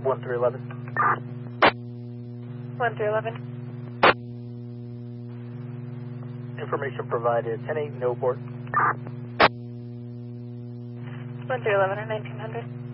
1311. 1311. Information provided, 10-8, no port. 1311 or 1900.